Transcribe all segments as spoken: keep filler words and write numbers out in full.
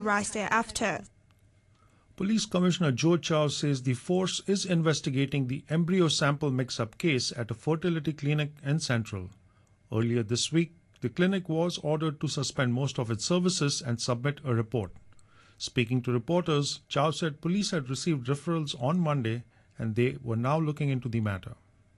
rise thereafter. Police Commissioner Joe Chow says the force is investigating the embryo sample mix-up case at a fertility clinic in Central. Earlier this week, the clinic was ordered to suspend most of its services and submit a report. Speaking to reporters, Chow said police had received referrals on Monday and they were now looking into the matter.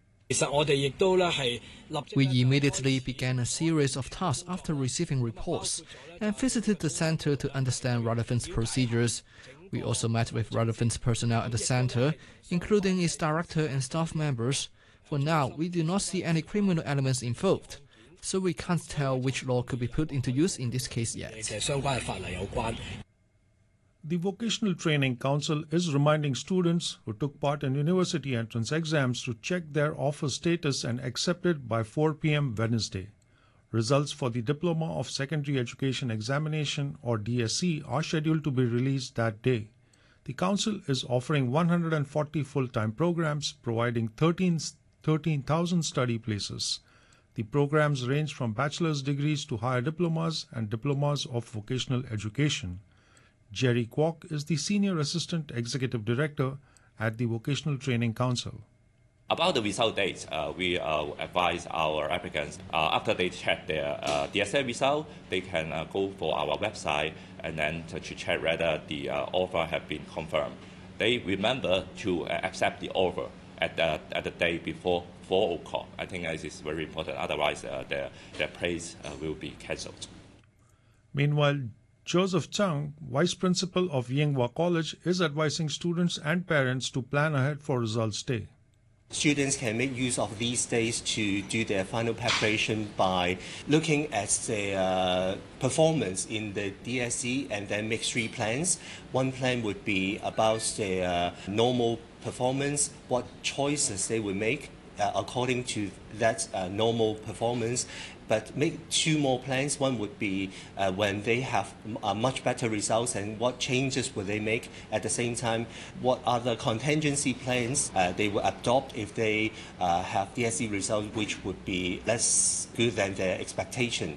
We immediately began a series of tasks after receiving reports and visited the center to understand relevant procedures. We also met with relevant personnel at the center, including its director and staff members. For now, we do not see any criminal elements involved, so we can't tell which law could be put into use in this case yet. The Vocational Training Council is reminding students who took part in university entrance exams to check their offer status and accept it by four p m Wednesday. Results for the Diploma of Secondary Education Examination, or D S E, are scheduled to be released that day. The Council is offering one hundred forty full-time programs, providing thirteen thousand study places. The programs range from bachelor's degrees to higher diplomas and diplomas of vocational education. Jerry Kwok is the Senior Assistant Executive Director at the Vocational Training Council. About the result dates, uh, we uh, advise our applicants, uh, after they check their uh, D S E result, they can uh, go for our website and then to check whether the uh, offer have been confirmed. They remember to uh, accept the offer at the, at the day before four o'clock. I think this is very important, otherwise uh, their, their place uh, will be cancelled. Meanwhile, Joseph Chung, Vice Principal of Yinghua College, is advising students and parents to plan ahead for results day. Students can make use of these days to do their final preparation by looking at their uh, performance in the D S E and then make three plans. One plan would be about their uh, normal performance, what choices they would make uh, according to that uh, normal performance. But make two more plans. One would be uh, when they have uh, much better results and what changes will they make. At the same time, what other contingency plans uh, they will adopt if they uh, have D S E results which would be less good than their expectation.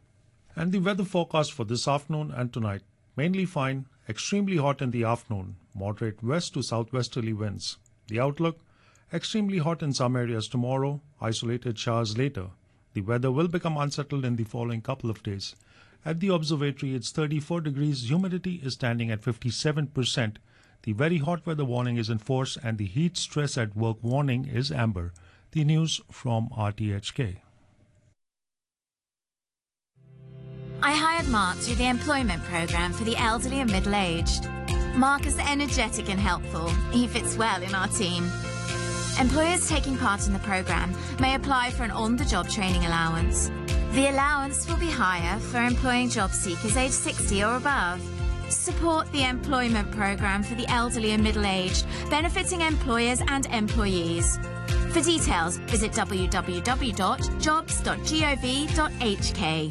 And the weather forecast for this afternoon and tonight: mainly fine, extremely hot in the afternoon, moderate west to southwesterly winds. The outlook: extremely hot in some areas tomorrow, isolated showers later. The weather will become unsettled in the following couple of days. At the observatory, it's thirty-four degrees, humidity is standing at fifty-seven percent. The very hot weather warning is in force and the heat stress at work warning is amber. The news from R T H K. I hired Mark through the employment programme for the elderly and middle-aged. Mark is energetic and helpful. He fits well in our team. Employers taking part in the programme may apply for an on-the-job training allowance. The allowance will be higher for employing job seekers aged sixty or above. Support the employment programme for the elderly and middle-aged, benefiting employers and employees. For details, visit w w w dot jobs dot gov dot h k.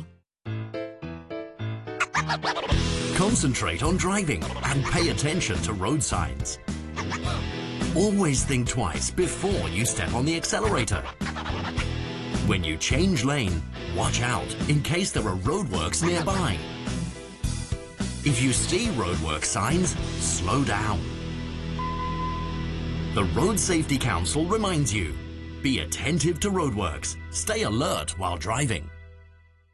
Concentrate on driving and pay attention to road signs. Always think twice before you step on the accelerator. When you change lane, watch out in case there are roadworks nearby. If you see roadwork signs, slow down. The Road Safety Council reminds you, be attentive to roadworks, stay alert while driving.